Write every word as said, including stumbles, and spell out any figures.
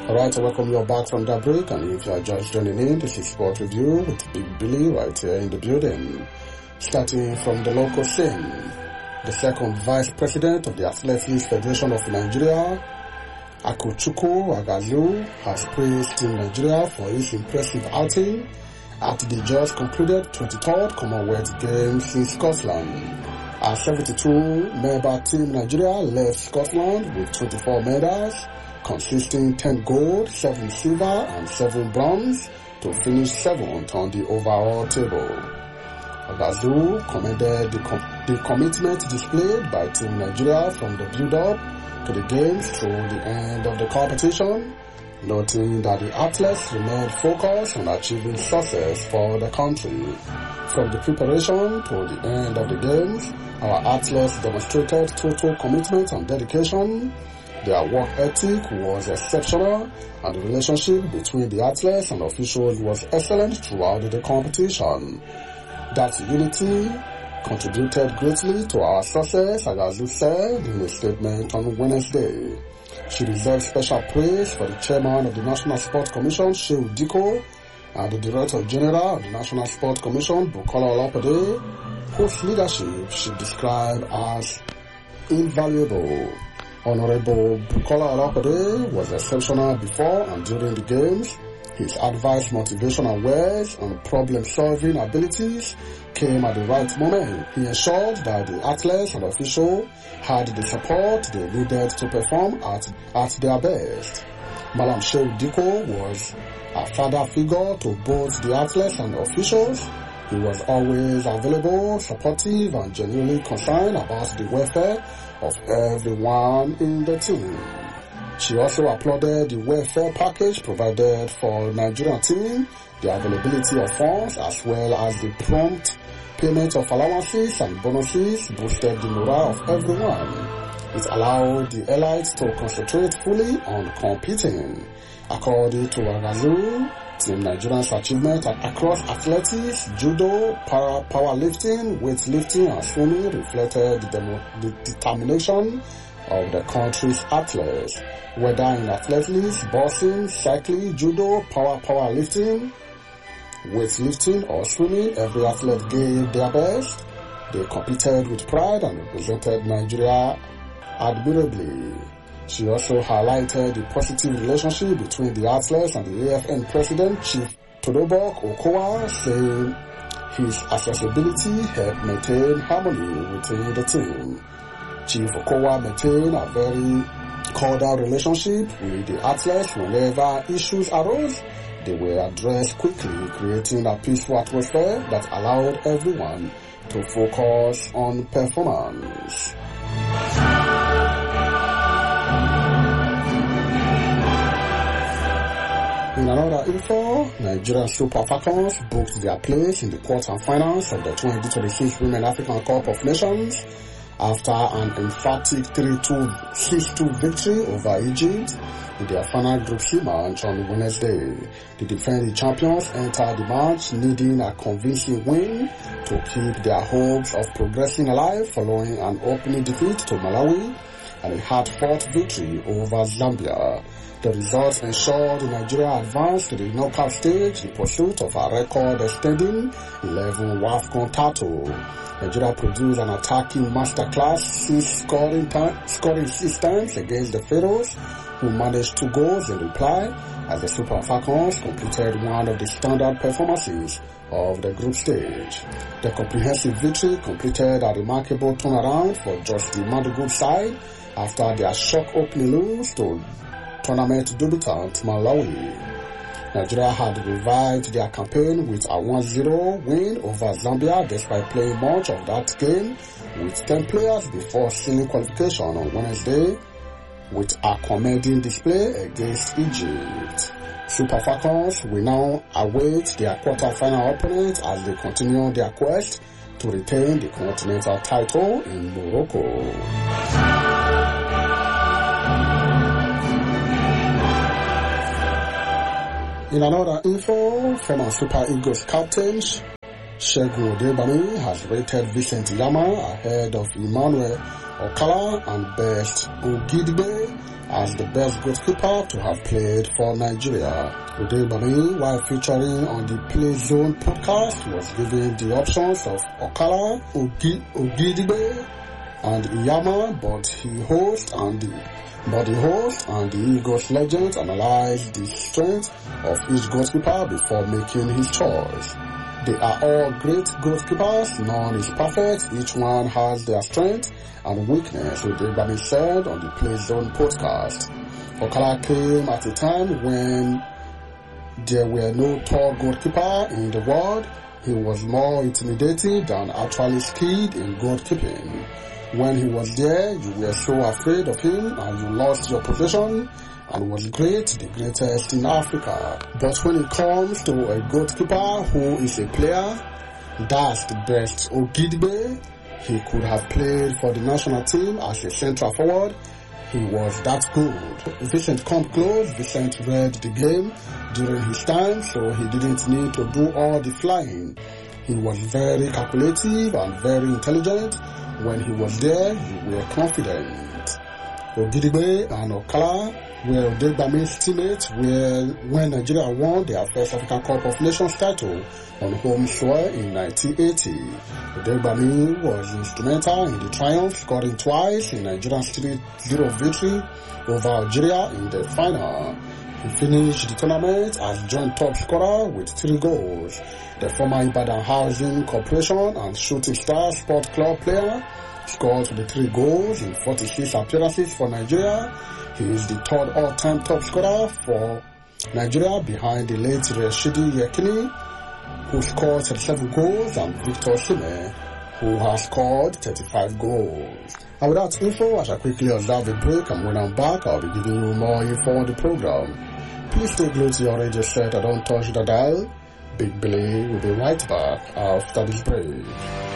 Alright, I welcome you all back from that break, and if you are just joining in, this is Sport Review with Big Billy right here in the building. Starting from the local scene, the second Vice President of the Athletics Federation of Nigeria, Akuchukwu Agazu, has praised Team Nigeria for its impressive outing at the just concluded twenty-third Commonwealth Games in Scotland. Our seventy-two member Team Nigeria left Scotland with twenty-four medals, consisting ten gold, seven silver and seven bronze, to finish seventh on the overall table. Agazu commended the, com- the commitment displayed by Team Nigeria from the build-up to the games through the end of the competition, noting that the athletes remained focused on achieving success for the country. From the preparation to the end of the games, our athletes demonstrated total commitment and dedication. Their work ethic was exceptional, and the relationship between the athletes and officials was excellent throughout the competition. That unity contributed greatly to our success, Agazu said in a statement on Wednesday. She deserves special praise for the chairman of the National Sports Commission, Shehu Diko, and the Director General of the National Sports Commission, Bukola Olopade, whose leadership she described as invaluable. Honorable Bukola Olopade was exceptional before and during the games. His advice, motivational words, and problem-solving abilities came at the right moment. He ensured that the athletes and officials had the support they needed to perform at, at their best. Malam Shehu Diko was a father figure to both the athletes and officials. He was always available, supportive, and genuinely concerned about the welfare of everyone in the team. She also applauded the welfare package provided for the Nigerian team, the availability of funds, as well as the prompt payment of allowances and bonuses boosted the morale of everyone. It allowed the elites to concentrate fully on competing. According to Agazu, Team Nigeria's achievement across athletics, judo, para, powerlifting, weightlifting, and swimming reflected the, demo, the determination of the country's athletes. Whether in athletics, boxing, cycling, judo, power powerlifting, weightlifting, or swimming, every athlete gave their best. They competed with pride and represented Nigeria admirably. She also highlighted the positive relationship between the athletes and the A F N president, Chief Todobok Okowa, saying his accessibility helped maintain harmony within the team. Chief Okowa maintained a very cordial relationship with the athletes. Whenever issues arose, they were addressed quickly, creating a peaceful atmosphere that allowed everyone to focus on performance. In another info, Nigerian Super Falcons booked their place in the quarterfinals of the twenty twenty-six Women African Cup of Nations after an emphatic three two, six two victory over Egypt in their final Group C match on Wednesday. The defending champions entered the match needing a convincing win to keep their hopes of progressing alive following an opening defeat to Malawi and a hard-fought victory over Zambia. The results ensured Nigeria advanced to the knockout stage in pursuit of a record-extending eleven WAFCON title. Nigeria produced an attacking masterclass, six scoring, time, scoring six times against the Pharaohs, who managed two goals in reply as the Super Falcons completed one of the standard performances of the group stage. The comprehensive victory completed a remarkable turnaround for just the Madugu side after their shock opening lose to tournament debutant Malawi. Nigeria had revived their campaign with a one zero win over Zambia despite playing much of that game with ten players before sealing qualification on Wednesday with a commanding display against Egypt. Super Falcons will now await their quarter-final opponent as they continue their quest to retain the continental title in Morocco. In another info, former Super Eagles captain Segun Odebami has rated Vincent Yama ahead of Emmanuel Okala and Best Ogidigbe as the best goalkeeper to have played for Nigeria. Odegbami, while featuring on the Play Zone podcast, was given the options of Okala, Ogi, Ogidigbe, and Iyama, but he host and the but the host and the Eagles legend analyzed the strength of each goalkeeper before making his choice. They are all great goalkeepers, none is perfect, each one has their strength and weakness, Odegbami said on the Play Zone podcast. Okala came at a time when there were no tall goalkeeper in the world. He was more intimidating than actually skilled in goalkeeping. When he was there, you were so afraid of him and you lost your position and was great, the greatest in Africa. But when it comes to a goalkeeper who is a player, that's the best. Ogidigbe, he could have played for the national team as a central forward. He was that good. Vincent come close. Vincent read the game during his time, so he didn't need to do all the flying. He was very calculative and very intelligent. When he was there, you were confident. Ogidigbe and Okala were Odegbami's teammates where, when Nigeria won their first African Cup of Nations title on home soil in nineteen eighty. Odegbami was instrumental in the triumph, scoring twice in Nigeria's three zero victory over Algeria in the final. He finished the tournament as joint top scorer with three goals. The former Ibadan Housing Corporation and Shooting Star Sport Club player scored the three goals in forty-six appearances for Nigeria. He is the third all-time top scorer for Nigeria behind the late Rashidi Yekini, who scored thirty-seven goals, and Victor Osimhen, who has scored thirty-five goals. And with that info, I shall quickly observe a break, and when I'm back, I'll be giving you more info on the program. Please stay glued to your radio set and don't touch the dial. Big Billy will be right back after this break.